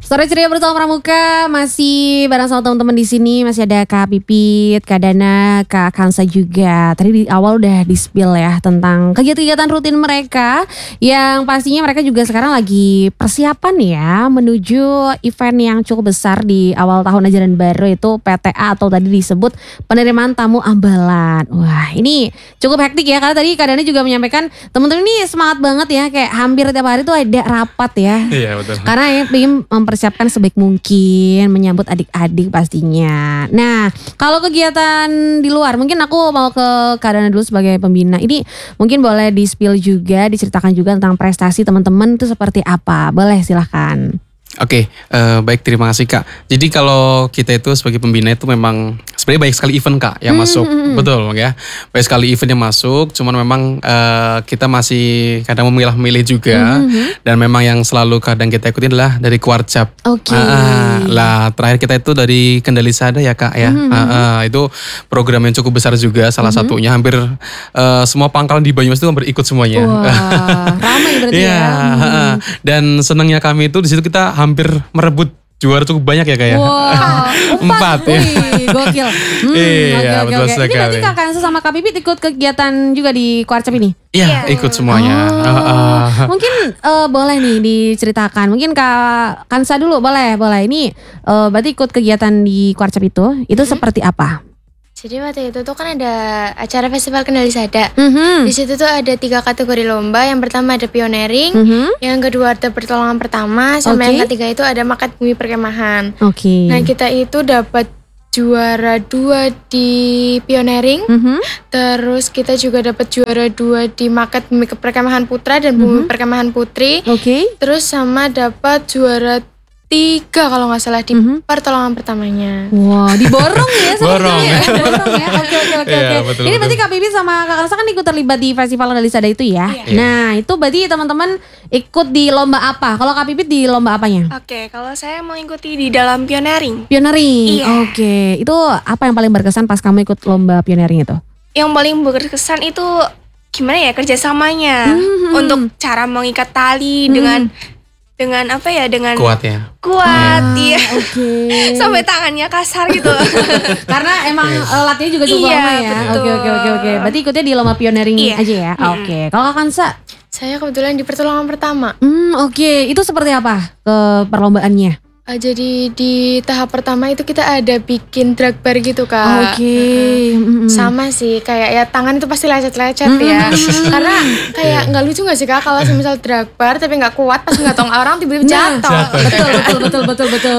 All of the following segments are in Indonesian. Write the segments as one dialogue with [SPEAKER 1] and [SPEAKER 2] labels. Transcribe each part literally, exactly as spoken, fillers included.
[SPEAKER 1] Sore ceria bersama Pramuka, masih bareng sama teman-teman di sini. Masih ada Kak Pipit, Kak Dana, Kak Kansa juga. Tadi di awal udah di-spill ya tentang kegiatan-kegiatan rutin mereka, yang pastinya mereka juga sekarang lagi persiapan ya menuju event yang cukup besar di awal tahun ajaran baru, itu P T A atau tadi disebut penerimaan tamu ambalan. Wah, ini cukup hektik ya, karena tadi Kak Dana juga menyampaikan teman-teman ini semangat banget ya, kayak hampir tiap hari tuh ada rapat ya.
[SPEAKER 2] Iya betul.
[SPEAKER 1] Karena ya ingin mempersiapkan sebaik mungkin menyambut adik-adik pastinya. Nah, kalau kegiatan di luar, mungkin aku mau ke Kak Dana dulu sebagai pembina. Ini mungkin boleh di-spill juga, diceritakan juga tentang prestasi teman-teman itu seperti apa. Boleh, silahkan.
[SPEAKER 2] Oke, uh, baik, terima kasih Kak. Jadi kalau kita itu sebagai pembina itu memang sebenarnya banyak sekali event Kak yang
[SPEAKER 1] Hmm,
[SPEAKER 2] masuk,
[SPEAKER 1] hmm, hmm.
[SPEAKER 2] betul ya. Banyak sekali event yang masuk, cuman memang uh, kita masih kadang memilah-milih juga.
[SPEAKER 1] Hmm, hmm.
[SPEAKER 2] Dan memang yang selalu kadang kita ikutin adalah dari Kuarcap.
[SPEAKER 1] Oke.
[SPEAKER 2] Ah, lah terakhir kita itu dari Kendali Sada ya Kak ya.
[SPEAKER 1] Hmm, hmm.
[SPEAKER 2] Ah, ah, itu program yang cukup besar juga, salah
[SPEAKER 1] Hmm.
[SPEAKER 2] satunya hampir uh, semua pangkalan di Banyumas itu hampir ikut semuanya.
[SPEAKER 1] Wah, ramai berarti
[SPEAKER 2] Iya,
[SPEAKER 1] ya. Hmm.
[SPEAKER 2] heeh. Dan senangnya kami itu di situ kita hampir merebut juara cukup banyak ya Kak ya.
[SPEAKER 1] Wah,
[SPEAKER 2] Empat ya.
[SPEAKER 1] Wih, gokil. Hmm,
[SPEAKER 2] Iya,
[SPEAKER 1] oke, oke,
[SPEAKER 2] betul
[SPEAKER 1] oke. Ini berarti
[SPEAKER 2] sekali.
[SPEAKER 1] Kak Kansa sama Kak Pipit ikut kegiatan juga di Kuarcap ini?
[SPEAKER 2] Iya, ikut semuanya.
[SPEAKER 1] Oh,
[SPEAKER 2] Heeh.
[SPEAKER 1] mungkin eh, boleh nih diceritakan. Mungkin Kak Kansa dulu, boleh, boleh. Ini eh, berarti ikut kegiatan di Kuarcap itu, itu seperti apa?
[SPEAKER 3] Jadi waktu itu tuh kan ada acara festival Kendali Sada.
[SPEAKER 1] Mhm,
[SPEAKER 3] Di situ tuh ada tiga kategori lomba. Yang pertama ada pioneering,
[SPEAKER 1] mhm.
[SPEAKER 3] yang kedua ada pertolongan pertama, sama
[SPEAKER 1] Oke.
[SPEAKER 3] yang ketiga itu ada makat bumi perkemahan.
[SPEAKER 1] Oke.
[SPEAKER 3] Nah kita itu dapat juara dua di pioneering,
[SPEAKER 1] Mhm.
[SPEAKER 3] terus kita juga dapat juara dua di makat bumi perkemahan putra dan bumi
[SPEAKER 1] Mhm.
[SPEAKER 3] perkemahan putri.
[SPEAKER 1] Oke.
[SPEAKER 3] Terus sama dapat juara tiga kalau nggak salah di
[SPEAKER 1] Mhm.
[SPEAKER 3] pertolongan pertamanya.
[SPEAKER 1] Wah, diborong ya
[SPEAKER 2] Borong.
[SPEAKER 1] sepertinya ya. Borong ya. Oke, oke, oke,
[SPEAKER 2] Iya,
[SPEAKER 1] oke.
[SPEAKER 2] betul,
[SPEAKER 1] Ini
[SPEAKER 2] betul.
[SPEAKER 1] berarti Kak Pipit sama Kak Kansa kan ikut terlibat di festival Kendali Sada itu ya.
[SPEAKER 3] Iya.
[SPEAKER 1] Nah, itu berarti teman-teman ikut di lomba apa? Kalau Kak Pipit di lomba apanya?
[SPEAKER 4] Oke, kalau saya mengikuti di dalam pioneering.
[SPEAKER 1] Pioneering.
[SPEAKER 4] Iya.
[SPEAKER 1] Oke. Itu apa yang paling berkesan pas kamu ikut lomba pioneering itu?
[SPEAKER 4] Yang paling berkesan itu gimana ya kerjasamanya
[SPEAKER 1] Mhm.
[SPEAKER 4] untuk cara mengikat tali
[SPEAKER 1] Mhm.
[SPEAKER 4] dengan dengan apa ya dengan
[SPEAKER 2] Kuat ya.
[SPEAKER 4] kuat, iya.
[SPEAKER 1] Oke.
[SPEAKER 4] Sampai tangannya kasar gitu.
[SPEAKER 1] Karena emang
[SPEAKER 2] Yes.
[SPEAKER 1] eh, latihannya juga cukup
[SPEAKER 4] Iya,
[SPEAKER 1] lama ya.
[SPEAKER 4] betul.
[SPEAKER 1] Oke, oke, oke, oke. Berarti ikutnya di lomba pioneering
[SPEAKER 4] Iya.
[SPEAKER 1] aja ya.
[SPEAKER 4] Mhm.
[SPEAKER 1] Oke. Kalau Kak Kansa?
[SPEAKER 3] Saya kebetulan di pertolongan pertama.
[SPEAKER 1] Hmm, oke. Itu seperti apa ke perlombaannya?
[SPEAKER 3] Ah, jadi di tahap pertama itu kita ada bikin drag bar gitu kak.
[SPEAKER 1] Oke.
[SPEAKER 3] Mm-mm.
[SPEAKER 1] Mm-mm.
[SPEAKER 3] Sama sih kayak ya tangan itu pasti lecet-lecet ya. Karena kayak nggak lucu nggak sih kak kalau misal drag bar tapi nggak kuat pas nggak orang tiba-tiba
[SPEAKER 1] Nah,
[SPEAKER 3] jatuh.
[SPEAKER 1] betul, betul, betul, betul, betul.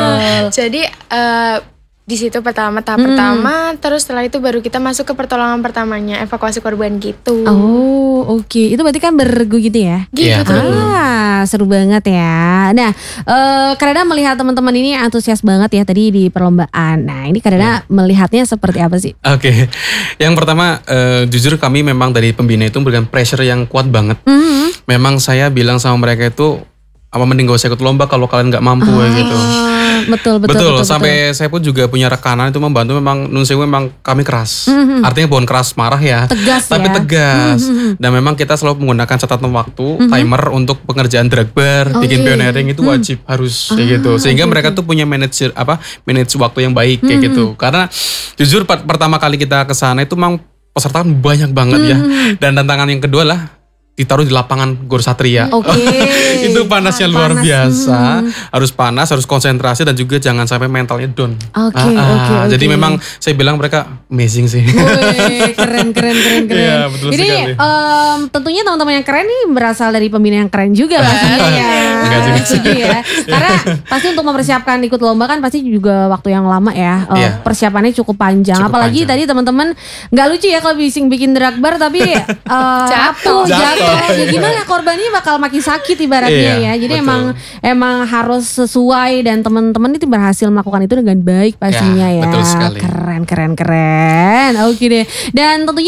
[SPEAKER 3] Jadi eh, di situ pertama tahap
[SPEAKER 1] Hmm.
[SPEAKER 3] pertama, terus setelah itu baru kita masuk ke pertolongan pertamanya evakuasi korban gitu.
[SPEAKER 1] Oh, oke. Itu berarti kan bergu gitu ya?
[SPEAKER 3] Gitu
[SPEAKER 2] Iya,
[SPEAKER 3] tuh.
[SPEAKER 2] betul.
[SPEAKER 1] Ah, seru banget ya. Nah, eh Kak Dana melihat teman-teman ini antusias banget ya tadi di perlombaan. Nah, ini Kak Dana melihatnya seperti apa sih?
[SPEAKER 2] Oke, yang pertama eh, jujur kami memang dari pembina itu memberikan pressure yang kuat banget.
[SPEAKER 1] Mhm.
[SPEAKER 2] Memang saya bilang sama mereka itu apa mending gak usah ikut lomba kalau kalian nggak mampu ya gitu.
[SPEAKER 1] Ah, betul, betul,
[SPEAKER 2] Betul,
[SPEAKER 1] betul,
[SPEAKER 2] sampai saya pun juga punya rekanan itu membantu memang nun sewu memang kami keras.
[SPEAKER 1] Mhm.
[SPEAKER 2] Artinya bukan keras marah ya,
[SPEAKER 1] Tegas
[SPEAKER 2] tapi
[SPEAKER 1] ya.
[SPEAKER 2] tegas.
[SPEAKER 1] Mhm.
[SPEAKER 2] Dan memang kita selalu menggunakan catatan waktu, timer untuk pengerjaan drag bar, bikin
[SPEAKER 1] Oke.
[SPEAKER 2] pioneering itu wajib harus kayak gitu. Sehingga
[SPEAKER 1] oke,
[SPEAKER 2] mereka tuh punya manajer apa manage waktu yang baik kayak gitu. Karena jujur per- pertama kali kita ke sana itu memang peserta kan banyak banget ya. Dan tantangan yang kedua lah ditaruh di lapangan Gor Satria.
[SPEAKER 1] Oke.
[SPEAKER 2] Itu panasnya luar
[SPEAKER 1] Panas.
[SPEAKER 2] biasa. Harus panas, harus konsentrasi dan juga jangan sampai mentalnya down.
[SPEAKER 1] Oke,
[SPEAKER 2] Ah, ah.
[SPEAKER 1] oke, oke.
[SPEAKER 2] Jadi memang saya bilang mereka amazing sih.
[SPEAKER 1] Wih, keren, keren, keren, keren.
[SPEAKER 2] Iya, betul
[SPEAKER 1] Ini
[SPEAKER 2] sekali.
[SPEAKER 1] em, tentunya teman-teman yang keren nih berasal dari pembina yang keren juga pastinya ya.
[SPEAKER 2] Enggak juga sih.
[SPEAKER 1] Setuju ya. Karena pasti untuk mempersiapkan ikut lomba kan pasti juga waktu yang lama ya. Eh,
[SPEAKER 2] Iya.
[SPEAKER 1] Persiapannya cukup panjang.
[SPEAKER 2] Cukup
[SPEAKER 1] Apalagi
[SPEAKER 2] panjang.
[SPEAKER 1] tadi teman-teman nggak lucu ya kalau bising bikin drag bar tapi eh,
[SPEAKER 3] Jatuh.
[SPEAKER 1] jatuh,
[SPEAKER 2] Jatuh,
[SPEAKER 1] jatuh. Ya
[SPEAKER 2] iya.
[SPEAKER 1] gimana korbannya bakal makin sakit ibaratnya
[SPEAKER 2] Iya,
[SPEAKER 1] ya. Jadi
[SPEAKER 2] betul.
[SPEAKER 1] emang emang harus sesuai dan teman-teman itu berhasil melakukan itu dengan baik pastinya ya.
[SPEAKER 2] Ya, betul sekali.
[SPEAKER 1] Keren, keren, keren. Oke deh. Dan tentunya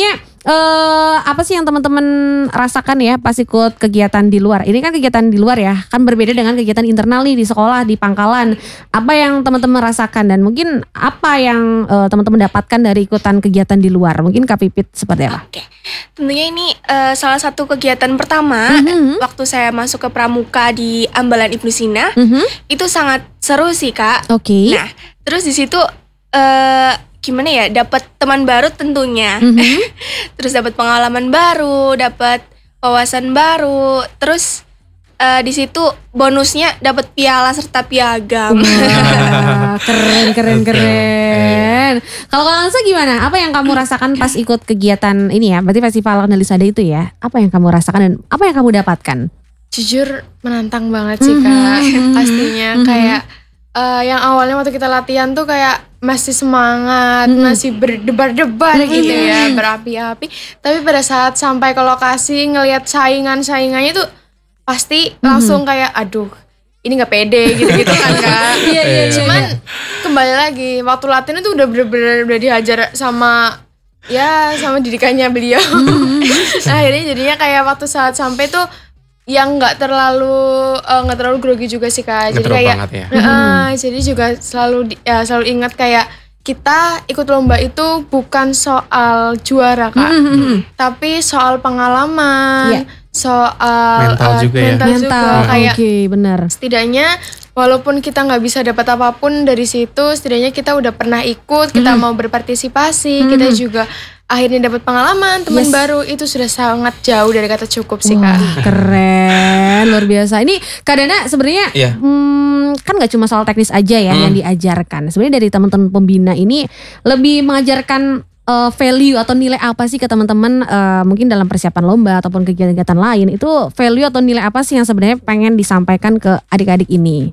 [SPEAKER 1] eh apa sih yang teman-teman rasakan ya pas ikut kegiatan di luar? Ini kan kegiatan di luar ya, kan berbeda dengan kegiatan internal nih di sekolah, di pangkalan. Apa yang teman-teman rasakan dan mungkin apa yang eh, teman-teman dapatkan dari ikutan kegiatan di luar? Mungkin Kak Pipit seperti apa?
[SPEAKER 4] Oke, tentunya ini eh, salah satu kegiatan pertama
[SPEAKER 1] Mhm.
[SPEAKER 4] waktu saya masuk ke Pramuka di Ambalan Ibnu Sina.
[SPEAKER 1] Mhm.
[SPEAKER 4] Itu sangat seru sih Kak.
[SPEAKER 1] Oke.
[SPEAKER 4] Nah, terus di situ eh gimana ya? Dapat teman baru tentunya.
[SPEAKER 1] Mhm.
[SPEAKER 4] Terus dapat pengalaman baru, dapat wawasan baru. Terus eh, di situ bonusnya dapat piala serta piagam.
[SPEAKER 1] Wah, keren keren
[SPEAKER 2] Oke.
[SPEAKER 1] keren. Kalau Kak Ansa gimana? Apa yang kamu rasakan pas ikut kegiatan ini ya? Berarti festival Analisada itu ya? Apa yang kamu rasakan dan apa yang kamu dapatkan?
[SPEAKER 3] Jujur menantang banget sih
[SPEAKER 1] Mhm.
[SPEAKER 3] Kak. Pastinya
[SPEAKER 1] Mhm.
[SPEAKER 3] kayak eh, yang awalnya waktu kita latihan tuh kayak masih semangat,
[SPEAKER 1] Mhm.
[SPEAKER 3] masih berdebar-debar
[SPEAKER 1] Mhm.
[SPEAKER 3] gitu ya, berapi-api. Tapi pada saat sampai ke lokasi ngelihat saingan-saingannya tuh pasti langsung kayak aduh, ini nggak pede gitu-gitu kan Kak.
[SPEAKER 1] Iya, iya, iya,
[SPEAKER 3] Cuman
[SPEAKER 1] iya.
[SPEAKER 3] kembali lagi waktu latihan itu udah bener-bener udah dihajar sama ya sama didikannya beliau. Nah, akhirnya jadinya kayak waktu saat sampai tuh yang nggak terlalu eh, nggak terlalu grogi juga sih Kak.
[SPEAKER 2] Nggak
[SPEAKER 3] Jadi
[SPEAKER 2] terlalu
[SPEAKER 3] kayak
[SPEAKER 2] banget ya.
[SPEAKER 3] eh, jadi juga selalu di- ya, selalu ingat kayak kita ikut lomba itu bukan soal juara Kak,
[SPEAKER 1] Mhm.
[SPEAKER 3] tapi soal pengalaman,
[SPEAKER 1] Iya.
[SPEAKER 3] soal
[SPEAKER 2] Mental
[SPEAKER 3] eh,
[SPEAKER 2] juga ya.
[SPEAKER 3] mental juga
[SPEAKER 1] Mental,
[SPEAKER 3] kayak
[SPEAKER 1] oke benar.
[SPEAKER 3] setidaknya walaupun kita nggak bisa dapat apapun dari situ, setidaknya kita udah pernah ikut, kita mau berpartisipasi, kita juga akhirnya dapat pengalaman, teman
[SPEAKER 1] Yes.
[SPEAKER 3] baru, itu sudah sangat jauh dari kata cukup sih
[SPEAKER 1] Wah,
[SPEAKER 3] Kak.
[SPEAKER 1] keren, luar biasa. Ini Kak Dana sebenarnya
[SPEAKER 2] Iya.
[SPEAKER 1] hmm, kan nggak cuma soal teknis aja ya yang diajarkan. Sebenarnya dari teman-teman pembina ini lebih mengajarkan eh, value atau nilai apa sih ke teman-teman eh, mungkin dalam persiapan lomba ataupun kegiatan-kegiatan lain. Itu value atau nilai apa sih yang sebenarnya pengen disampaikan ke adik-adik ini?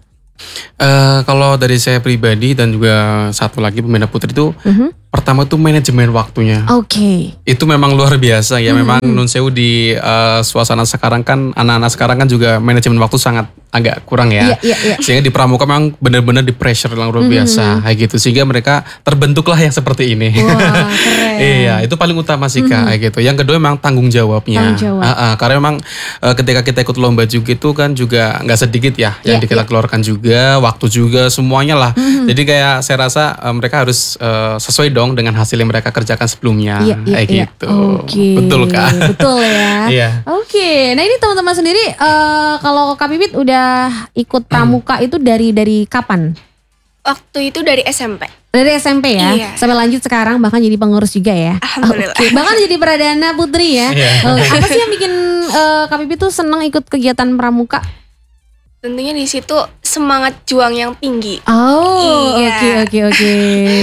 [SPEAKER 2] Eh, kalau dari saya pribadi dan juga satu lagi pembina putri itu
[SPEAKER 1] Mhm.
[SPEAKER 2] pertama tuh manajemen waktunya.
[SPEAKER 1] Oke.
[SPEAKER 2] Itu memang luar biasa ya. Memang Nun Sewu di eh, suasana sekarang kan anak-anak sekarang kan juga manajemen waktu sangat agak kurang ya.
[SPEAKER 1] Iya, iya, iya.
[SPEAKER 2] Sehingga di pramuka memang benar-benar di pressure yang luar biasa kayak gitu. Sehingga mereka terbentuklah yang seperti ini.
[SPEAKER 1] Wah, keren.
[SPEAKER 2] Iya, itu paling utama sih Kak kayak gitu. Yang kedua memang tanggung jawabnya.
[SPEAKER 1] Tanggung jawab.
[SPEAKER 2] Ah, ah, karena memang eh, ketika kita ikut lomba juga itu kan juga nggak sedikit ya yang
[SPEAKER 1] Iya,
[SPEAKER 2] kita
[SPEAKER 1] iya.
[SPEAKER 2] keluarkan juga, waktu juga semuanya lah. Jadi kayak saya rasa eh, mereka harus eh, sesuai dong dengan hasil yang mereka kerjakan sebelumnya
[SPEAKER 1] Iya, iya,
[SPEAKER 2] kayak
[SPEAKER 1] iya.
[SPEAKER 2] gitu.
[SPEAKER 1] Oke.
[SPEAKER 2] Betul Kak.
[SPEAKER 1] Betul ya.
[SPEAKER 2] Iya.
[SPEAKER 1] Oke. Nah ini teman-teman sendiri eh, kalau Kak Pipit udah ikut pramuka itu dari dari kapan?
[SPEAKER 4] Waktu itu dari S M P.
[SPEAKER 1] Dari S M P ya,
[SPEAKER 4] Iya.
[SPEAKER 1] sampai lanjut sekarang bahkan jadi pengurus juga ya.
[SPEAKER 4] Alhamdulillah.
[SPEAKER 1] Oke, bahkan jadi perdana putri ya.
[SPEAKER 2] Iya.
[SPEAKER 1] Oke, apa sih yang bikin eh, Kak Pipit tuh senang ikut kegiatan pramuka?
[SPEAKER 4] Tentunya di situ semangat juang yang tinggi.
[SPEAKER 1] Oh, oke
[SPEAKER 4] Iya.
[SPEAKER 1] oke oke.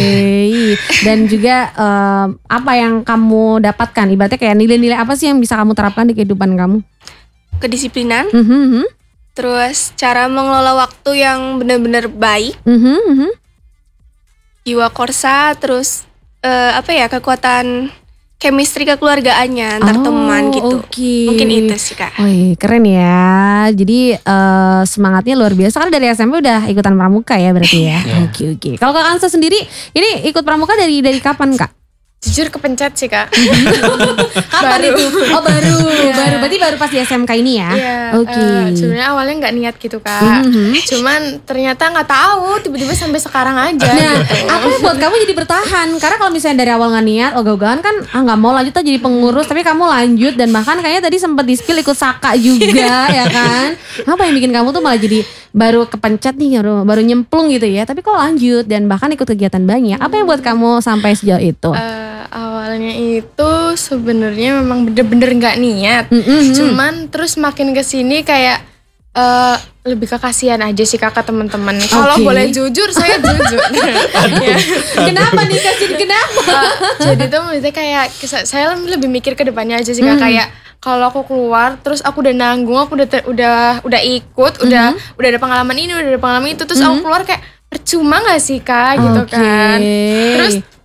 [SPEAKER 1] Dan juga eh, apa yang kamu dapatkan? Ibaratnya kayak nilai-nilai apa sih yang bisa kamu terapkan di kehidupan kamu?
[SPEAKER 4] Kedisiplinan,
[SPEAKER 1] Mhm, mhm.
[SPEAKER 4] terus cara mengelola waktu yang benar-benar baik,
[SPEAKER 1] Mhm, mhm.
[SPEAKER 4] jiwa korsa, terus eh, apa ya kekuatan chemistry kekeluargaannya antar
[SPEAKER 1] Oh,
[SPEAKER 4] teman gitu.
[SPEAKER 1] oke.
[SPEAKER 4] Mungkin itu sih Kak.
[SPEAKER 1] Wih, keren ya. Jadi eh, semangatnya luar biasa. Kan dari S M P udah ikutan pramuka ya berarti ya. Oke oke. Kalau Kak Kansa sendiri ini ikut pramuka dari dari kapan Kak?
[SPEAKER 3] Jujur kepencet sih Kak.
[SPEAKER 1] Kapan
[SPEAKER 3] Baru.
[SPEAKER 1] itu? Oh baru, baru. Berarti baru pas di S M K ini ya?
[SPEAKER 3] Iya,
[SPEAKER 1] Oke.
[SPEAKER 3] eh, sebenarnya awalnya nggak niat gitu Kak.
[SPEAKER 1] Mhm.
[SPEAKER 3] Cuman ternyata nggak tahu, tiba-tiba sampai sekarang aja.
[SPEAKER 1] Nah,
[SPEAKER 3] gitu.
[SPEAKER 1] apa yang buat kamu jadi bertahan? Karena kalau misalnya dari awal nggak niat, ogah-ogahan kan ah nggak mau lanjut aja jadi pengurus, tapi kamu lanjut dan bahkan kayaknya tadi sempat di spill ikut Saka juga ya kan? Apa yang bikin kamu tuh malah jadi baru kepencet nih, baru, baru nyemplung gitu ya? Tapi kok lanjut dan bahkan ikut kegiatan banyak? Apa yang buat kamu sampai sejauh itu?
[SPEAKER 3] Eh, awalnya itu sebenarnya memang bener-bener nggak niat.
[SPEAKER 1] Mm-mm.
[SPEAKER 3] Cuman terus makin kesini kayak eh, lebih ke kasihan aja sih kakak teman-teman. Kalau
[SPEAKER 1] Oke.
[SPEAKER 3] boleh jujur saya jujur. Ya.
[SPEAKER 1] Kenapa nih kasih kenapa?
[SPEAKER 3] Eh, jadi tuh maksudnya kayak kesa- saya lebih mikir ke depannya aja sih Kak. Kayak kalau aku keluar terus aku udah nanggung, aku udah ter- udah udah ikut, udah udah ada pengalaman ini, udah ada pengalaman itu, terus aku keluar kayak percuma gak sih Kak gitu
[SPEAKER 1] Oke.
[SPEAKER 3] kan. Terus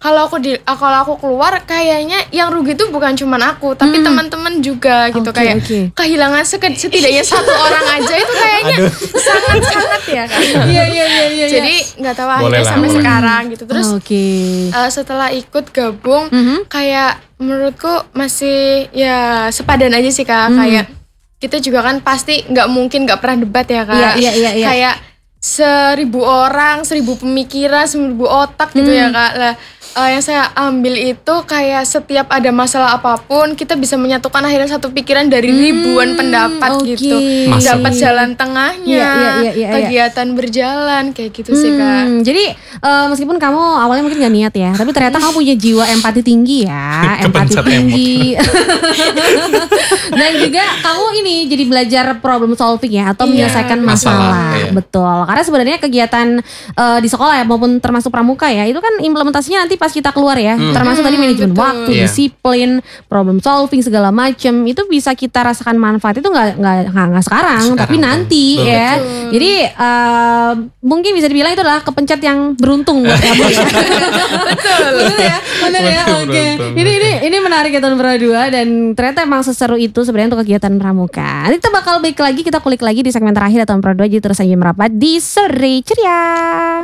[SPEAKER 3] kalau aku di kalau aku keluar kayaknya yang rugi tuh bukan cuman aku tapi
[SPEAKER 1] Hmm.
[SPEAKER 3] teman-teman juga gitu
[SPEAKER 1] Oke,
[SPEAKER 3] kayak
[SPEAKER 1] oke.
[SPEAKER 3] kehilangan seke- setidaknya satu orang aja itu kayaknya sangat-sangat ya kan.
[SPEAKER 1] Iya iya iya iya.
[SPEAKER 3] Jadi nggak tahu
[SPEAKER 2] Boleh
[SPEAKER 3] akhirnya
[SPEAKER 2] lah,
[SPEAKER 3] sampai
[SPEAKER 2] boleh.
[SPEAKER 3] sekarang gitu. Terus
[SPEAKER 1] Oke.
[SPEAKER 3] eh, setelah ikut gabung
[SPEAKER 1] Mhm.
[SPEAKER 3] kayak menurutku masih ya sepadan aja sih Kak.
[SPEAKER 1] Hmm.
[SPEAKER 3] Kayak kita juga kan pasti nggak mungkin nggak pernah debat ya Kak.
[SPEAKER 1] Iya, iya, iya, iya.
[SPEAKER 3] Kayak seribu orang, seribu pemikiran, seribu otak gitu
[SPEAKER 1] Hmm.
[SPEAKER 3] ya Kak. Lah eh, yang saya ambil itu kayak setiap ada masalah apapun kita bisa menyatukan akhirnya satu pikiran dari ribuan pendapat
[SPEAKER 1] Hmm, oke.
[SPEAKER 3] gitu.
[SPEAKER 2] Masuk.
[SPEAKER 3] Dapat jalan tengahnya,
[SPEAKER 1] Iya, iya, iya, iya, iya.
[SPEAKER 3] kegiatan berjalan kayak gitu sih Kak.
[SPEAKER 1] Hmm, jadi eh, meskipun kamu awalnya mungkin gak niat ya, tapi ternyata kamu punya jiwa empati tinggi ya, empati
[SPEAKER 2] Kepencet
[SPEAKER 1] tinggi. Dan juga kamu ini jadi belajar problem solving ya atau
[SPEAKER 3] Iya,
[SPEAKER 1] menyelesaikan masalah,
[SPEAKER 2] masalah, iya.
[SPEAKER 1] betul. Karena sebenarnya kegiatan eh, di sekolah ya maupun termasuk pramuka ya, itu kan implementasinya nanti pas kita keluar ya, termasuk tadi manajemen
[SPEAKER 3] betul.
[SPEAKER 1] waktu,
[SPEAKER 2] Iya.
[SPEAKER 1] disiplin, problem solving segala macam itu bisa kita rasakan manfaat itu nggak nggak nggak nggak sekarang,
[SPEAKER 2] Sekarang,
[SPEAKER 1] tapi nanti
[SPEAKER 2] betul.
[SPEAKER 1] ya. Jadi eh, mungkin bisa dibilang itu adalah kepencet yang beruntung buat kamu ya. Betul. Betul ya, benar ya.
[SPEAKER 2] Betul,
[SPEAKER 1] Oke.
[SPEAKER 2] beruntung.
[SPEAKER 1] Ini ini ini menarik ya tahun berdua dan ternyata emang seseru itu sebenarnya untuk kegiatan pramuka. Nanti kita bakal balik lagi, kita kulik lagi di segmen terakhir tahun berdua. Jadi terus aja merapat di sore ceria.